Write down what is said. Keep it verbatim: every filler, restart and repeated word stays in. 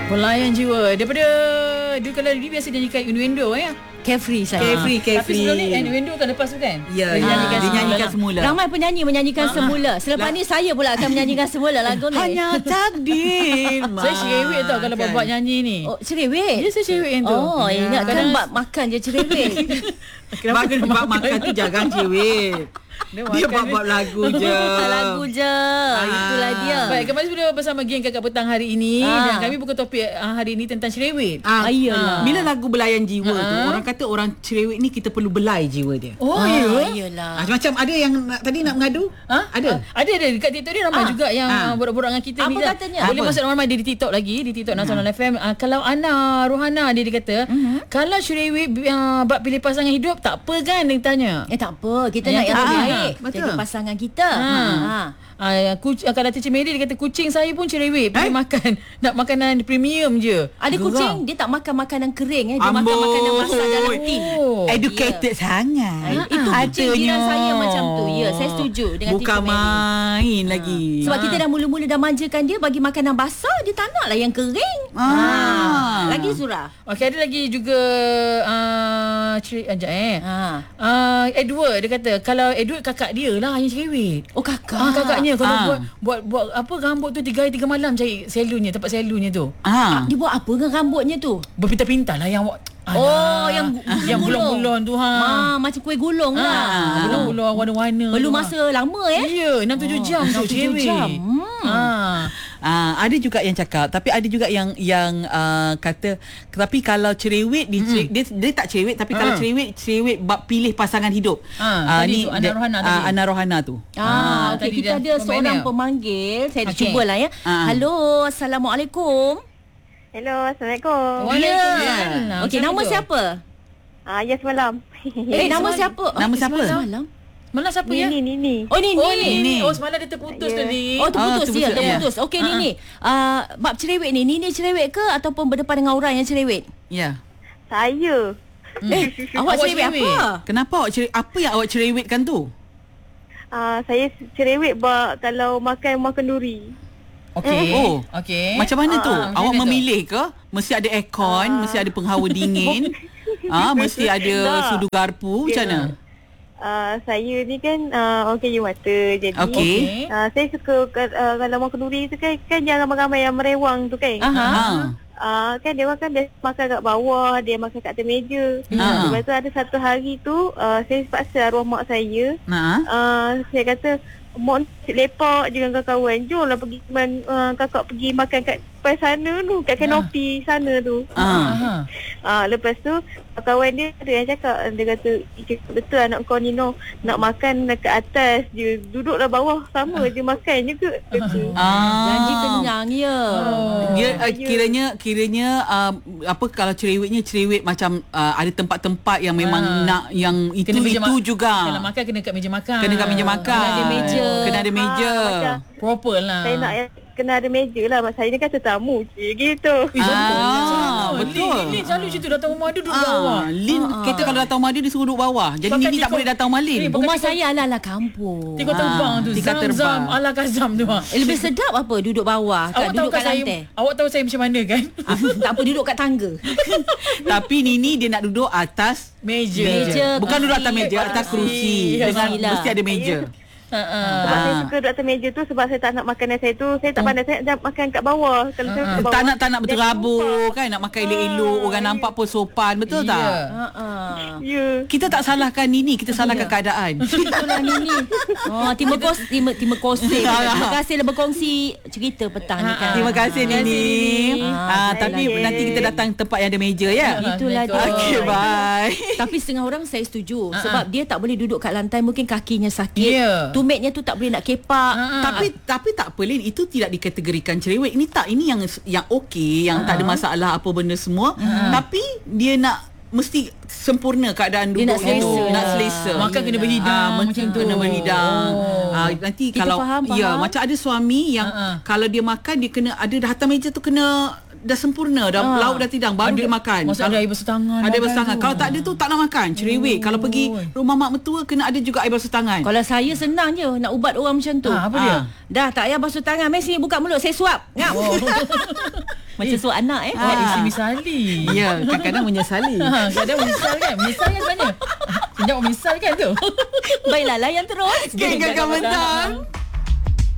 Pelayan jiwa. Daripada dia kalau dia biasa nyanyikan Innuendo ya. Carefree saya. Carefree, carefree. Tapi sebelum ni Innuendo kan lepas tu kan? Ya, dia ya. nyanyikan, Dia nyanyikan semula. semula. Ramai penyanyi menyanyikan Ah, semula. Selepas lah. ni saya pula akan menyanyikan semula lagu ni. Hanya takdir. Saya cerewet tau kalau buat-buat nyanyi ni. Oh, cerewet. Ya, saya cerewet yang tu. Oh, Ya. ingatkan Kadang- bab makan je cerewet. Kenapa Makan dia bab makan tu jangan cerewet. Dia Dia makan bab-bab lagu je. Lagu je. Itulah dia. Baik, kembali sudah bersama geng Kakak Petang hari ini. Ah. Dan kami buka topik uh, hari ini tentang cerewet. Ah, Ayolah. Bila lagu belayan jiwa Ah. tu, orang kata orang cerewet ni kita perlu belai jiwa dia. Oh, Ah, ya? Iyalah. Ah, macam ada yang nak, tadi nak mengadu? Ha? Ada? Ah, ada ada dekat TikTok dia ramai Ah. juga yang Ah. ah. borak-borak dengan kita Apa ni. Dah. katanya? Boleh Apa? masuk ramai dia di TikTok lagi, di TikTok Nasional F M. Ah, kalau Ana Rohana dia, dia kata, Mhm. kalau cerewet uh, bab pilih pasangan hidup tak apa kan dia tanya. Eh tak apa, kita Yang nak yang tu- terbaik. Ah, betul. Jadi pasangan kita. Ha. Ha. Ah, kuc- ah, kalau Teacher Mary dia kata kucing saya pun cerewet pergi Eh? makan nak makanan premium je. Ada Geram. kucing dia tak makan makanan kering eh. Dia makan Amboi. makanan basah dalam tin. Oh. Educated sangat. Ah, itu kucing jiran saya macam tu. Ya, saya setuju dengan Bukan Teacher Mary. main lagi. Sebab Ah. kita dah mula-mula dah manjakan dia bagi makanan basah, dia tak naklah yang kering. Ah. Lagi Zura. Okey, ada lagi juga uh, ceri- ajak eh. Ha. Uh, Edward dia kata kalau Edward kakak dia lah yang cerewet. Oh kakak. Ah, kakaknya kalau Ah. buat buat buat apa rambut tu tiga hari tiga malam cari salonnya, tempat salonnya tu. Ah. Dia buat apa dengan rambutnya tu? Berpintar-pintar lah yang Oh, yang yang gulung-gulung. bulon-bulon tu ha. Ah, macam kuih gulung Ah, lah. bulon-bulon warna-warna. Perlu tu, ha. masa lama eh. Ya, enam tujuh jam tu enam tujuh cerewet. jam. Hmm. Ah. Ah, ada juga yang cakap, tapi ada juga yang yang uh, kata tapi kalau cerewet dia, mm. dia dia tak cerewet, tapi kalau Ah. cerewet cerewet bab pilih pasangan hidup. Ah, tadi ni tu, Ana dia- Rohana ah, tadi. Ana Rohana tu. Ah, Ah, okey, tadi kita dah ada pemain seorang dia. pemanggil. Saya Okey. cubalah ya. Ah. Halo, Assalamualaikum. Hello, Assalamualaikum. Waalaikumsalam. Okey, nama tu? siapa? Ah, ya semalam. Eh, nama semalam. siapa? Nama Oh, siapa? Semalam. Malah siapa ya? Nini, Nini. Oh, Nini. Oh, ni. Nini. Oh, semalam dia terputus Ya. tadi. Oh, terputus Ah, dia, terputus, ya. terputus. Okey, Ah, Nini. Uh, bab cerewet ni, Nini cerewet ke ataupun berdepan dengan orang yang cerewet? Ya. Saya. Eh, awak Awak cerewet cerewet? apa? Kenapa awak cerewet? Apa yang awak cerewetkan tu? Ah, saya cerewet bak kalau makan makan duri. Okey. Oh. Okey. Macam mana tu? Ah, macam Awak mana tu? memilih ke? Mesti ada aircon, mesti ada penghawa dingin. Ah, mesti ada Tak. sudu garpu, macam mana? Ah, saya ni kan uh, orang kayu mata. Jadi Okey. ah, saya suka uh, kalau makan duri tu kan, kan yang ramai-ramai yang merewang tu kan. Aha. Ah. Ah, kan dia makan biasa makan kat bawah, dia makan kat atas meja. Ah. Lepas tu ada satu hari tu uh, saya paksa arwah mak saya. Nah. Uh, saya kata mak ni lepak je dengan kawan-kawan. Jomlah pergi uh, kakak pergi makan kat depan sana tu, kat kanopi sana tu. Ah. Ha. Ah, lepas tu kawan dia ada yang cakap, dia kata betul anak kau ni no, nak makan dekat atas je, duduklah bawah sama je makan je ke. Kata. Ah. Janji kenyang ya. Oh. Dia uh, Ya. kiranya kiranya uh, apa kalau cerewetnya cerewet macam uh, ada tempat-tempat yang memang Ah. nak yang itu Kena meja itu ma- juga. Kalau makan kena kat meja makan. Kena kat meja makan. Kena ada meja. Kena ada meja. Ah, macam Proper lah. saya nak yang kena ada meja lah. Mak saya ni kan tetamu je gitu. Eh, betul. Ah, Lin, betul. Lin, Lin selalu macam tu datang rumah dia duduk bawah. Ah, Lin kita kalau datang rumah dia dia suruh duduk bawah. Jadi Pakai Nini tak tikar- boleh datang rumah Lin. Eh, Rumah Pakai saya ala-ala kampung. Tikar terbang tu. tikar Zam, terbang. zam, ala kazam tu. Ha. Eh, lebih sedap apa duduk bawah, kat, Awak tahu duduk kan kat saya, lantai. awak tahu saya macam mana kan? Ah, tak apa, duduk kat tangga. Tapi Nini dia nak duduk atas Meja. Meja. Bukan duduk atas kerusi. meja, atas kerusi. Ya, Dengan pastilah. mesti ada meja. Ha. ha. Sebab Ah. saya suka duduk atas meja tu sebab saya tak nak makanan saya tu, saya tak pandai, saya nak makan kat bawah. Kalau saya kat bawah, Tak nak tak nak dia berterabur tumpah. kan, nak makan elok-elok, orang nampak pun sopan, betul Ya. tak? Ha ah. Ya. Kita tak salahkan Nini, kita salahkan keadaan. Itulah Nini. Oh, terima kasih, terima, terima kasih. Terima kasih dah berkongsi cerita petang ni kan. Terima kasih Terima kasih, Nini. Nini. Ah, Ah, tapi baiklah. nanti kita datang tempat yang ada meja ya. Itulah dia. Okey, bye. Tapi setengah orang saya setuju Ha-ha. sebab dia tak boleh duduk kat lantai, mungkin kakinya sakit. Ya. Tumitnya tu tak boleh nak kepak. Ha-ha. Tapi tapi tak apa Lin, itu tidak dikategorikan cerewet. Ini tak, ini yang yang okey, yang tak ada masalah apa benda semua. Tapi dia nak mesti sempurna keadaan Dia duduk nak selesa tu, lah. nak selesa. Makan kena berhidang, Ah, macam tu. kena berhidang. Oh. Ah, nanti Kita kalau faham, ya faham. macam ada suami yang Ha-ha. kalau dia makan dia kena ada dah atas meja tu kena dah sempurna, dah Ah. lauk dah tidang baru Ada- dia makan. maksud ada air basuh tangan, Ada air makan basuh tangan. tu. Kalau tak ada tu tak nak makan, cerewet. Kalau pergi rumah mak mertua kena ada juga air basuh tangan. Kalau saya senang je nak ubat orang macam tu. Ah, apa dia? Dah tak payah basuh tangan, mesti buka mulut saya suap. Ngap. Macam suruh anak eh. Buat isi misali. Ya, kadang-kadang menyesali. Ha, kadang menyesal kan? Menyesal kan sebenarnya? Sejak menyesal kan tu? Baiklah, layan terus. Geng Gegar Petang.